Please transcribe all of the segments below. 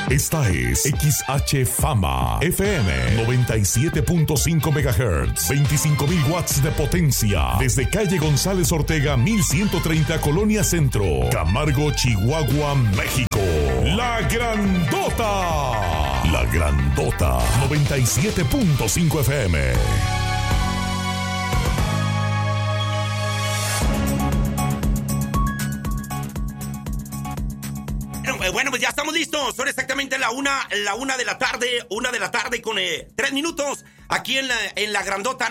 Esta es XH Fama FM 97.5 MHz, 25,000 watts de potencia, desde calle González Ortega 1130, Colonia Centro, Camargo, Chihuahua, México. La Grandota. La Grandota 97.5 FM. Bueno, pues ya estamos listos. Son exactamente la una de la tarde con 3 minutos. Aquí en la Grandota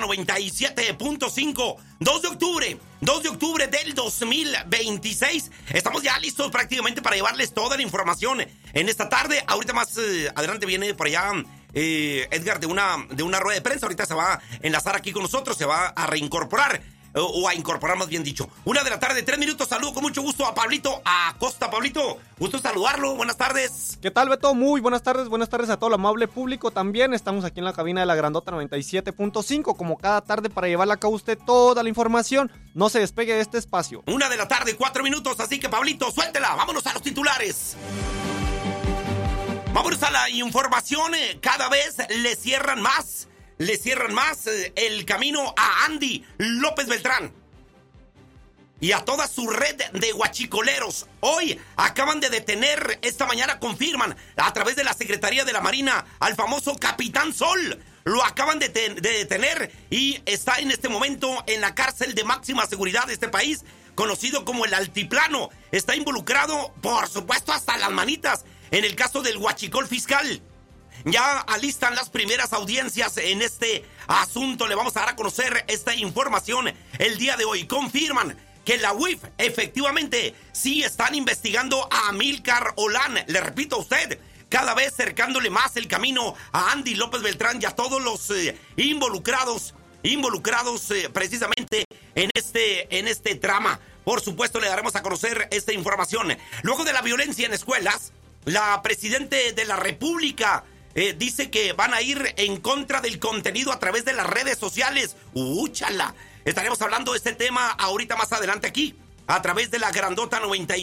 97.5. 2 de octubre del 2026. Estamos ya listos prácticamente para llevarles toda la información en esta tarde. Ahorita más adelante viene por allá Edgar de una rueda de prensa. Ahorita se va a enlazar aquí con nosotros. Se va a reincorporar. O a incorporar, más bien dicho. 1 de la tarde, 3 minutos. Saludo con mucho gusto a Pablito Acosta. Pablito, gusto saludarlo. Buenas tardes. ¿Qué tal, Beto? Muy buenas tardes. Buenas tardes a todo el amable público. También estamos aquí en la cabina de la Grandota 97.5, como cada tarde, para llevarle a cabo usted toda la información. No se despegue de este espacio. 1 de la tarde, 4 minutos. Así que, Pablito, suéltela. Vámonos a los titulares. Vámonos a la información. Cada vez le cierran más el camino a Andy López Beltrán y a toda su red de guachicoleros. Hoy acaban de detener, esta mañana confirman a través de la Secretaría de la Marina al famoso Capitán Sol. Lo acaban de detener y está en este momento en la cárcel de máxima seguridad de este país, conocido como el Altiplano. Está involucrado, por supuesto, hasta las manitas en el caso del huachicol fiscal. Ya alistan las primeras audiencias en este asunto. Le vamos a dar a conocer esta información el día de hoy. Confirman que la UIF efectivamente sí están investigando a Amílcar Olán. Le repito a usted, cada vez cercándole más el camino a Andy López Beltrán y a todos los involucrados precisamente en este trama. Por supuesto, le daremos a conocer esta información. Luego de la violencia en escuelas, la presidente de la República dice que van a ir en contra del contenido a través de las redes sociales. ¡Úchala! Estaremos hablando de este tema ahorita más adelante aquí, a través de la Grandota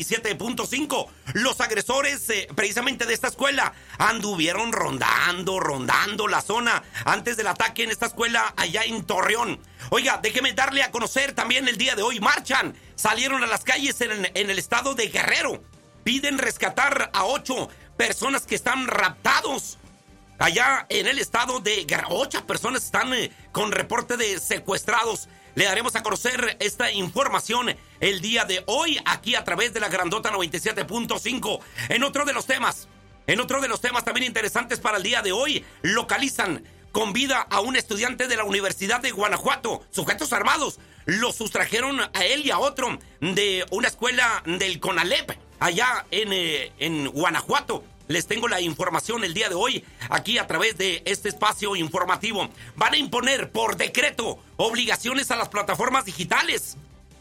97.5. Los agresores precisamente de esta escuela anduvieron rondando la zona antes del ataque en esta escuela allá en Torreón. Oiga, déjeme darle a conocer también el día de hoy. Salieron a las calles en el estado de Guerrero. Piden rescatar a 8 personas que están raptados. Allá en el estado de Guerrero, 8 personas están con reporte de secuestrados. Le daremos a conocer esta información el día de hoy aquí a través de la Grandota 97.5. En otro de los temas también interesantes para el día de hoy, localizan con vida a un estudiante de la Universidad de Guanajuato. Sujetos armados lo sustrajeron a él y a otro de una escuela del CONALEP allá en Guanajuato. Les tengo la información el día de hoy aquí a través de este espacio informativo. Van a imponer por decreto obligaciones a las plataformas digitales.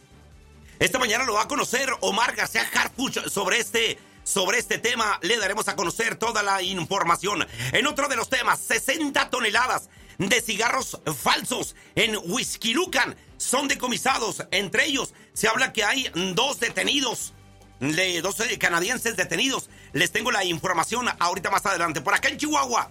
Esta mañana lo va a conocer Omar García Harfuch sobre este tema. Le daremos a conocer toda la información. En otro de los temas, 60 toneladas de cigarros falsos en Huixquilucan son decomisados. Entre ellos se habla que hay 2 detenidos. De 12 canadienses detenidos. Les tengo la información ahorita más adelante. Por acá en Chihuahua,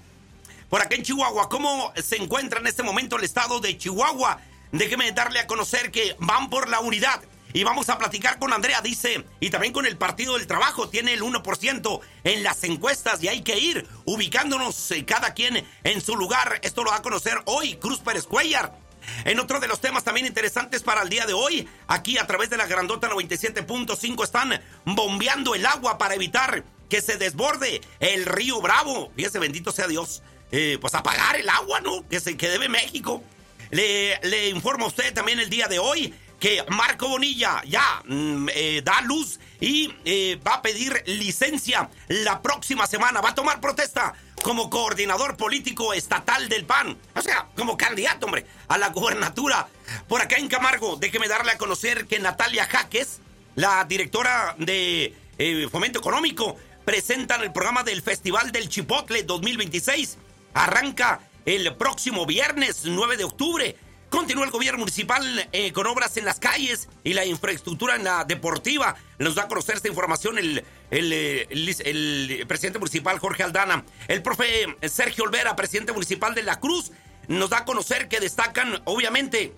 ¿cómo se encuentra en este momento el estado de Chihuahua? Déjeme darle a conocer que van por la unidad. Y vamos a platicar con Andrea, dice, y también con el Partido del Trabajo. Tiene el 1% en las encuestas y hay que ir ubicándonos cada quien en su lugar. Esto lo va a conocer hoy Cruz Pérez Cuellar. En otro de los temas también interesantes para el día de hoy, aquí a través de la Grandota 97.5 están bombeando el agua para evitar que se desborde el río Bravo. Fíjese, bendito sea Dios. Pues apagar el agua, ¿no? Que debe México. Le informo a usted también el día de hoy que Marco Bonilla ya da luz y va a pedir licencia la próxima semana. Va a tomar protesta como coordinador político estatal del PAN. O sea, como candidato, hombre, a la gubernatura. Por acá en Camargo, déjeme darle a conocer que Natalia Jaques, la directora de Fomento Económico, presentan el programa del Festival del Chipotle 2026. Arranca el próximo viernes 9 de octubre. Continúa el gobierno municipal con obras en las calles y la infraestructura en la deportiva. Nos da a conocer esta información el el presidente municipal Jorge Aldana. El profe Sergio Olvera, presidente municipal de La Cruz, nos da a conocer que destacan, obviamente,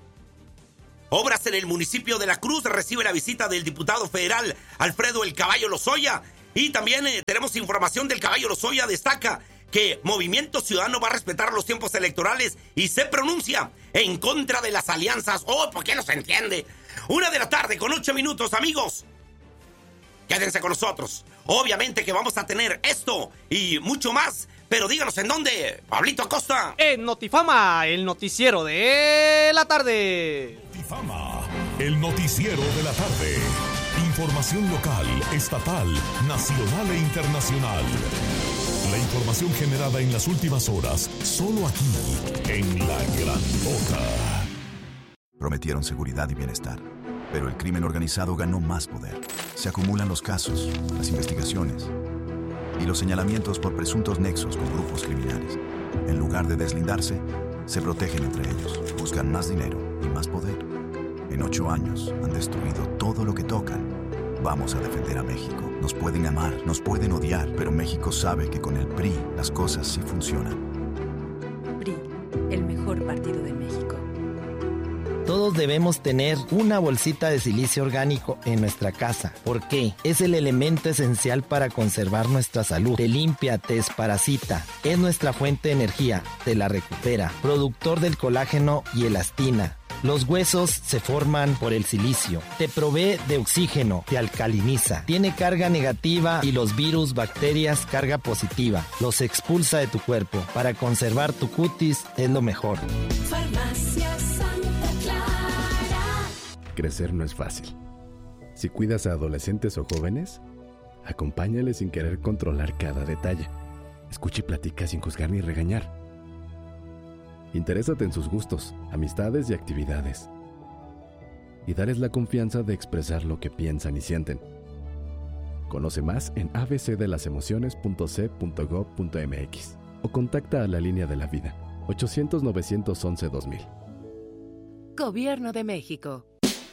obras en el municipio de La Cruz. Recibe la visita del diputado federal Alfredo El Caballo Lozoya. Y también tenemos información del Caballo Lozoya. Destaca que Movimiento Ciudadano va a respetar los tiempos electorales y se pronuncia en contra de las alianzas. ¡Oh, por qué no se entiende! 1:08 p.m, amigos. Quédense con nosotros. Obviamente que vamos a tener esto y mucho más. Pero díganos en dónde, Pablito Acosta. En Notifama, el noticiero de la tarde. Notifama, el noticiero de la tarde. Información local, estatal, nacional e internacional. La información generada en las últimas horas, solo aquí, en La Grandota. Prometieron seguridad y bienestar, pero el crimen organizado ganó más poder. Se acumulan los casos, las investigaciones y los señalamientos por presuntos nexos con grupos criminales. En lugar de deslindarse, se protegen entre ellos, buscan más dinero y más poder. En 8 años han destruido todo lo que tocan. Vamos a defender a México. Nos pueden amar, nos pueden odiar, pero México sabe que con el PRI las cosas sí funcionan. PRI, el mejor partido de México. Todos debemos tener una bolsita de silicio orgánico en nuestra casa. ¿Por qué? Es el elemento esencial para conservar nuestra salud. Te limpia, te desparasita. Es nuestra fuente de energía. Te la recupera. Productor del colágeno y elastina. Los huesos se forman por el silicio. Te provee de oxígeno, te alcaliniza. Tiene carga negativa y los virus, bacterias, carga positiva. Los expulsa de tu cuerpo. Para conservar tu cutis es lo mejor. Farmacia Santa Clara. Crecer no es fácil. Si cuidas a adolescentes o jóvenes, acompáñales sin querer controlar cada detalle. Escucha y platica sin juzgar ni regañar. Interésate en sus gustos, amistades y actividades. Y dales la confianza de expresar lo que piensan y sienten. Conoce más en abcdelasemociones.c.gov.mx o contacta a la Línea de la Vida, 800-911-2000. Gobierno de México.